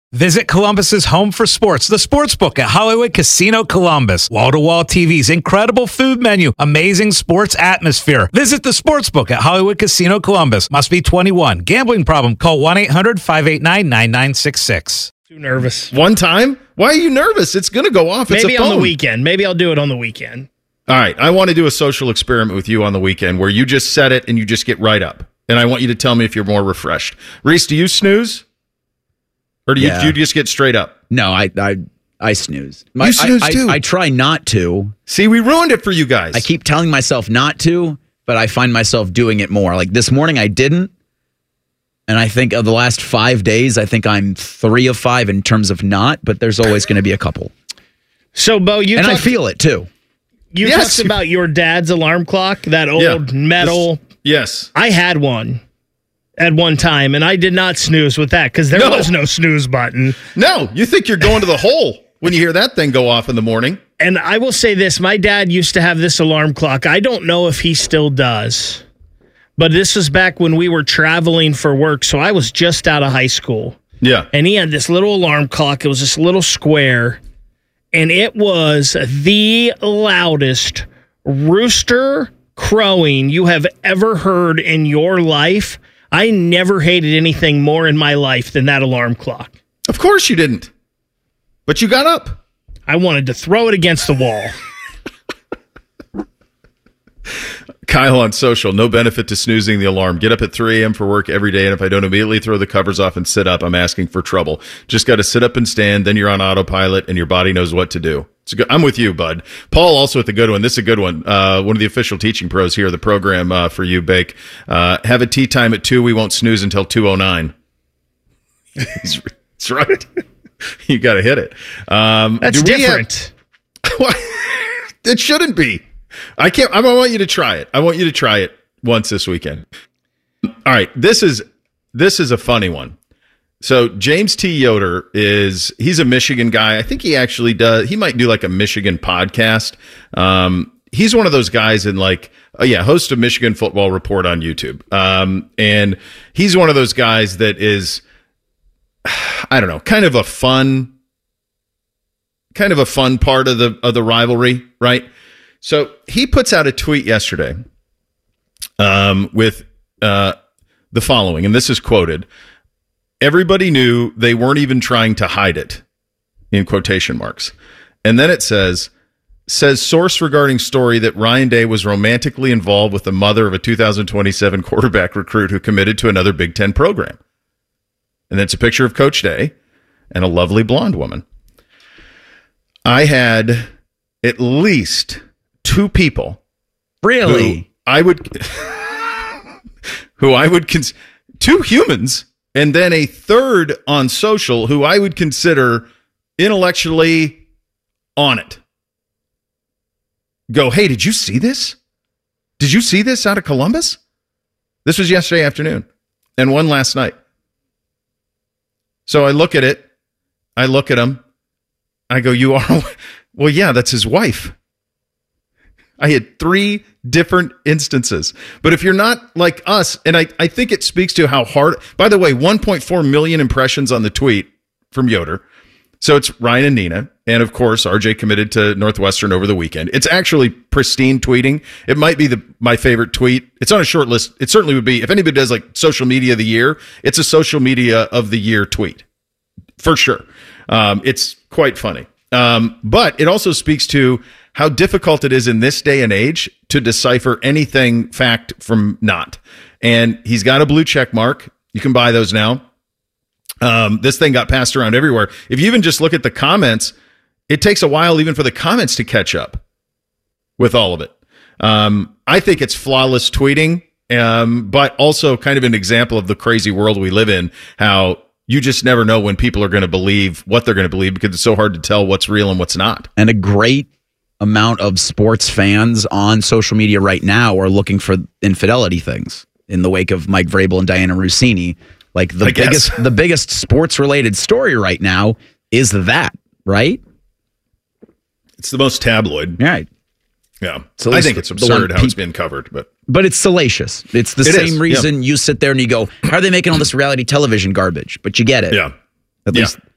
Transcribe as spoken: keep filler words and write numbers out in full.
Visit Columbus's home for sports, the Sportsbook at Hollywood Casino Columbus. Wall-to-wall T Vs, incredible food menu, amazing sports atmosphere. Visit the Sportsbook at Hollywood Casino Columbus. Must be twenty-one. Gambling problem? Call one eight hundred five eight nine nine nine six six. Too nervous. One time? Why are you nervous? It's going to go off. It's Maybe a phone. on the weekend. Maybe I'll do it on the weekend. All right. I want to do a social experiment with you on the weekend where you just set it and you just get right up. And I want you to tell me if you're more refreshed. Reese, do you snooze? Or do you, Yeah. do you just get straight up? No, I I, I snooze. My, You snooze I, too. I, I try not to. See, we ruined it for you guys. I keep telling myself not to, but I find myself doing it more. Like this morning, I didn't. And I think of the last five days, I think I'm three of five in terms of not, but there's always going to be a couple. So, Bo, you and talked, I feel it too. you Yes. talked about your dad's alarm clock, that old Yeah. metal. This- yes. I had one at one time, and I did not snooze with that because there No. was no snooze button. No, you think you're going to the hole when you hear that thing go off in the morning. And I will say this, my dad used to have this alarm clock. I don't know if he still does, but this was back when we were traveling for work, so I was just out of high school. Yeah. And he had this little alarm clock. It was this little square, and it was the loudest rooster crowing you have ever heard in your life. I never hated anything more in my life than that alarm clock. Of course you didn't. But you got up. I wanted to throw it against the wall. Kyle on social, no benefit to snoozing the alarm. Get up at three a.m. for work every day, and if I don't immediately throw the covers off and sit up, I'm asking for trouble. Just got to sit up and stand, then you're on autopilot, and your body knows what to do. It's a good, I'm with you, bud. Paul also with the good one. This is a good one. Uh, one of the official teaching pros here, the program uh, for you, Bake. Uh, have a tea time at two. We won't snooze until two oh nine. That's right. You got to hit it. Um, That's do we have- different. It shouldn't be. I can't. I want you to try it. I want you to try it once this weekend. All right. This is this is a funny one. So James T. Yoder is he's a Michigan guy. I think he actually does. He might do like a Michigan podcast. Um, he's one of those guys in like, oh yeah, host of Michigan Football Report on YouTube. Um, and he's one of those guys that is, I don't know, kind of a fun, kind of a fun part of the of the rivalry, right? So he puts out a tweet yesterday um, with uh, the following, and this is quoted. Everybody knew they weren't even trying to hide it, in quotation marks. And then it says, says source regarding story that Ryan Day was romantically involved with the mother of a two thousand twenty-seven quarterback recruit who committed to another Big Ten program. And then it's a picture of Coach Day and a lovely blonde woman. I had at least two people. Really? Who I would, who I would, cons- two humans, and then a third on social who I would consider intellectually on it. Go, hey, did you see this? Did you see this out of Columbus? This was yesterday afternoon, and one last night. So I look at it. I look at him. I go, you are? Well, yeah, that's his wife. I had three different instances. But if you're not like us, and I, I think it speaks to how hard, by the way, one point four million impressions on the tweet from Yoder. So it's Ryan and Nina. And of course, R J committed to Northwestern over the weekend. It's actually pristine tweeting. It might be the my favorite tweet. It's on a short list. It certainly would be, if anybody does like social media of the year, it's a social media of the year tweet. For sure. Um, it's quite funny. Um, but it also speaks to how difficult it is in this day and age to decipher anything fact from not. And he's got a blue check mark. You can buy those now. Um, this thing got passed around everywhere. If you even just look at the comments, it takes a while even for the comments to catch up with all of it. Um, I think it's flawless tweeting, um, but also kind of an example of the crazy world we live in, how you just never know when people are going to believe what they're going to believe because it's so hard to tell what's real and what's not. And a great amount of sports fans on social media right now are looking for infidelity things in the wake of Mike Vrabel and Diana Rossini. Like the I guess. biggest, the biggest sports related story right now is that, right? It's the most tabloid. Right. Yeah. So at I least think it's the absurd one how it's pe- been covered, but But it's salacious. It's the It same is, yeah. reason you sit there and you go, how are they making all this reality television garbage? But you get it. yeah. At Yeah. least